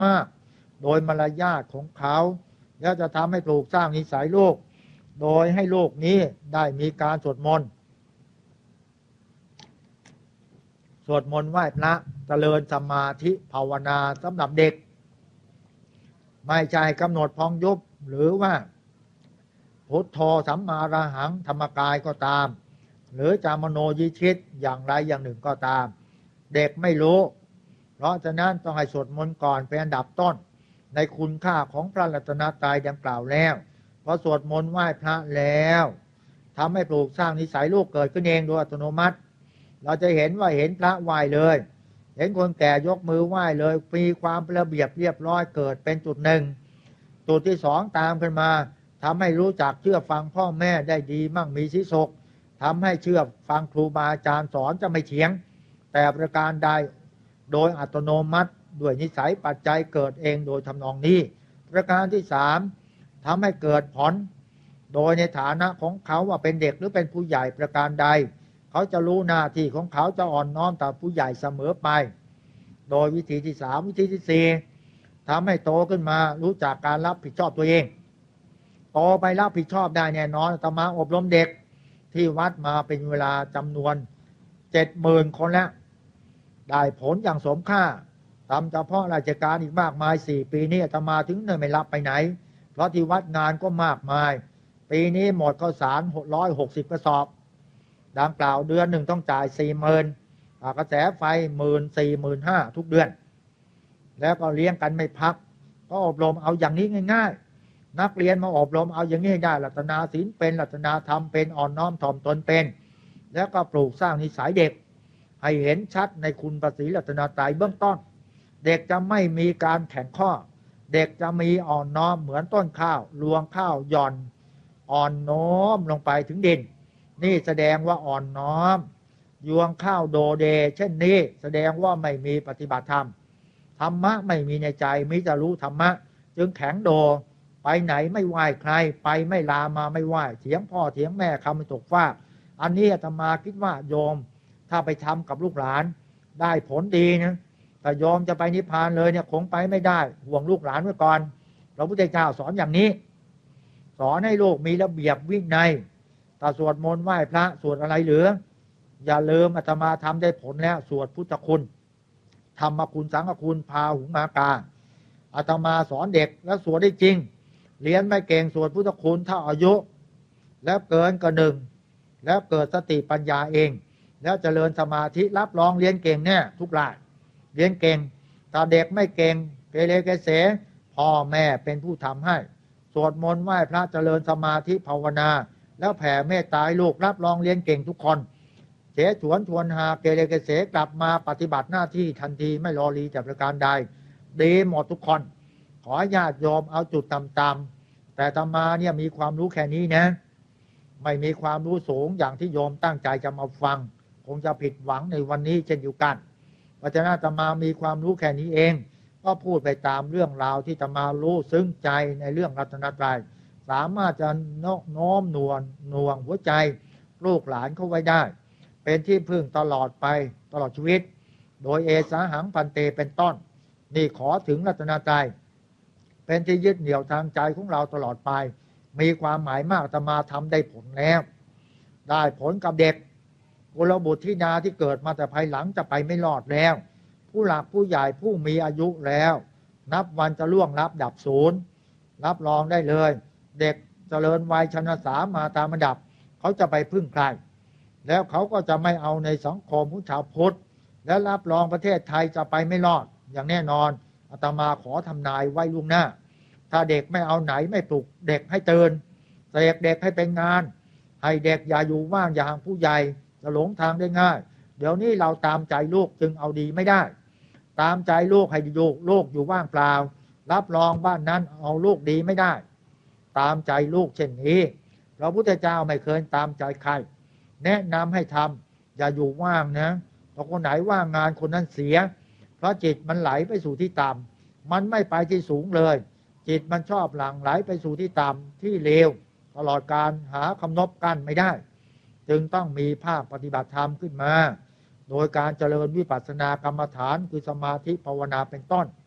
มากโดยมารยาทของเขาแล้วจะทำให้ปลูกสร้างนิสัยลูกโดยให้ลูกนี้ได้มีการสวดมนต์ไหว้พระเจริญสมาธิภาวนาสำหรับเด็กไม่ใช่กำหนดพองยุบหรือว่าพุทโธสัมมาอรหังธรรมกายก็ตามหรือจามโนยิชิตอย่างไรอย่างหนึ่งก็ตามเด็กไม่รู้เพราะฉะนั้นต้องให้สวดมนต์ก่อนเป็นอันดับต้นในคุณค่าของพระรัตนตรัยดังกล่าวแล้วพอสวดมนต์ไหว้พระแล้วทำให้ปลูกสร้างนิสัยลูกเกิดขึ้นเองโดยอัตโนมัติเราจะเห็นว่าเห็นพระไหว้เลยเห็นคนแก่ยกมือไหว้เลยมีความระเบียบเรียบร้อยเกิดเป็นจุดหนึ่งจุดที่สองตามขึ้นมาทำให้รู้จักเชื่อฟังพ่อแม่ได้ดีมั่งมีศีลศกทำให้เชื่อฟังครูบาอาจารย์สอนจะไม่เถียงแต่ประการใดโดยอัตโนมัติด้วยนิสัยปัจจัยเกิดเองโดยทำนองนี้ประการที่สามทำให้เกิดผลโดยในฐานะของเขาว่าเป็นเด็กหรือเป็นผู้ใหญ่ประการใดเขาจะรู้หน้าที่ของเขาจะอ่อนน้อมต่อผู้ใหญ่เสมอไปโดยวิธีที่สามวิธีที่สี่ทำให้โตขึ้นมารู้จักการรับผิดชอบตัวเองโตไปรับผิดชอบได้แน่นอนอาตมาอบรมเด็กที่วัดมาเป็นเวลาจำนวน 70,000 คนแล้วได้ผลอย่างสมค่าทำเฉพาะราชการอีกมากมาย4 ปีนี้อาตมาถึงไม่รับไปไหนเพราะที่วัดงานก็มากมายปีนี้หมดข้าวสาร660 กระสอบดังกล่าวเดือนหนึ่งต้องจ่าย 40,000 กระแสไฟ 14,000-15,000 ทุกเดือนแล้วก็เลี้ยงกันไม่พักก็อบรมเอาอย่างนี้ง่ายๆนักเรียนมาอบรมเอาอย่างนี้ให้ได้รัตนาศีลเป็นรัตนาธรรมเป็นอ่อนน้อมถ่อมตนเป็นแล้วก็ปลูกสร้างนิสัยเด็กให้เห็นชัดในคุณพระศรีรัตนตรัยเบื้องต้นเด็กจะไม่มีการแข่งข้อเด็กจะมีอ่อนน้อมเหมือนต้นข้าวรวงข้าวหย่อนอ่อนน้อมลงไปถึงดินนี่แสดงว่าอ่อนน้อมยวงข้าวโดเดเช่นนี้แสดงว่าไม่มีปฏิบัติธรรมธรรมะไม่มีในใจมิจะรู้ธรรมะจึงแข็งโดไปไหนไม่ไหวใครไปไม่ลามาไม่ไหวเถียงพ่อเถียงแม่คำไม่ตกฟากอันนี้อาตมาคิดว่าโยมถ้าไปทำกับลูกหลานได้ผลดีนะแต่โยมจะไปนิพพานเลยเนี่ยคงไปไม่ได้ห่วงลูกหลานไว้ก่อนพระพุทธเจ้าสอนอย่างนี้สอนให้ลูกมีระเบียบวินัยถ้าสวดมนต์ไหว้พระสวดอะไรเหลืออย่าลืมอาตมาทำได้ผลแล้วสวดพุทธคุณธรรมคุณสังฆคุณพาหุงมากาอาตมาสอนเด็กแล้วสวดได้จริงเรียนไม่เก่งสวดพุทธคุณถ้าอายุแล้วเกินกว่าหนึ่งแล้วเกิดสติปัญญาเองแล้วเจริญสมาธิรับรองเรียนเก่งแน่ทุกรายเรียนเก่งถ้าเด็กไม่เก่งเกเรเกเสพ่อแม่เป็นผู้ทำให้สวดมนต์ไหว้พระเจริญสมาธิภาวนาแล้วแผ่เมตตาให้ลูกรับรองเรียนเก่งทุกคนเฉฉวนชวนหาเกเรเกเสกลับมาปฏิบัติหน้าที่ทันทีไม่รอรีจากประการใดดีหมดทุกคนขอญาติโยมเอาจุดต่ำๆแต่อาตมาเนี่ยมีความรู้แค่นี้นะไม่มีความรู้สูงอย่างที่โยมตั้งใจจะมาฟังคงจะผิดหวังในวันนี้เช่นเดียวกันเพราะฉะนั้นอาตมามีความรู้แค่นี้เองก็พูดไปตามเรื่องราวที่อาตมารู้ซึ้งใจในเรื่องรัตนตรัยสามารถจะโน้มน่วงหัวใจลูกหลานเข้าไว้ได้เป็นที่พึ่งตลอดไปตลอดชีวิตโดยเอสาหังพันเตเป็นต้นนี่ขอถึงรัตนตรัยเป็นที่ยึดเหนี่ยวทางใจของเราตลอดไปมีความหมายมากอาตมาทำได้ผลแล้วได้ผลกับเด็กกุลบุตรธิดาที่เกิดมาแต่ภายหลังจะไปไม่รอดแล้วผู้หลักผู้ใหญ่ผู้มีอายุแล้วนับวันจะล่วงลับดับศูนย์รับรองได้เลยเด็กเจริญวัยชนสามาตามระดับเขาจะไปพึ่งใครแล้วเขาก็จะไม่เอาในสังคมของชาวพุทธและรับรองประเทศไทยจะไปไม่รอดอย่างแน่นอนอาตมาขอทำนายไว้ล่วงหน้าถ้าเด็กไม่เอาไหนไม่ปลุกเด็กให้ตื่นเสกเด็กให้เป็นงานให้เด็กอย่าอยู่ว่างอย่าห่างผู้ใหญ่จะหลงทางได้ง่ายเดี๋ยวนี้เราตามใจลูกจึงเอาดีไม่ได้ตามใจลูกให้ลูกอยู่ว่างเปล่ารับรองบ้านนั้นเอาลูกดีไม่ได้ตามใจลูกเช่นนี้พระพุทธเจ้าไม่เคยตามใจใครแนะนำให้ทำอย่าอยู่ว่างนะถ้าคนไหนว่างงานคนนั้นเสียเพราะจิตมันไหลไปสู่ที่ต่ำมันไม่ไปที่สูงเลยจิตมันชอบหลั่งไหลไปสู่ที่ต่ำที่เลวตลอดการหาคำนบกั้นไม่ได้จึงต้องมีภาคปฏิบัติธรรมขึ้นมาโดยการเจริญวิปัสสนากรรมฐานคือสมาธิภาวนาเป็นต้น